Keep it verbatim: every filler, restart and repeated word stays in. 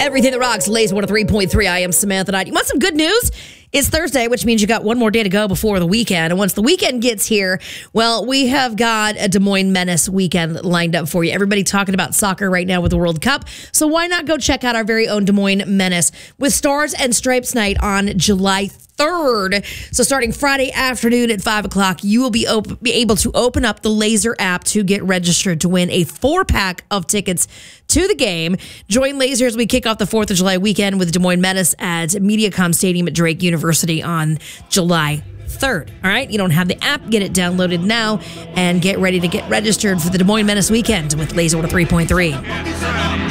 Everything that rocks, Lays one oh three point three. I am Samantha Knight. You want some good news? It's Thursday, which means you got one more day to go before the weekend. And once the weekend gets here, well, we have got a Des Moines Menace weekend lined up for you. Everybody talking about soccer right now with the World Cup. So why not go check out our very own Des Moines Menace with Stars and Stripes Night on July third. So starting Friday afternoon at five o'clock, you will be, op- be able to open up the Laser app to get registered to win a four-pack of tickets to the game. Join Laser as we kick off the fourth of July weekend with Des Moines Menace at Mediacom Stadium at Drake University on July third. All right? You don't have the app, get it downloaded now and get ready to get registered for the Des Moines Menace weekend with Laser one oh three point three.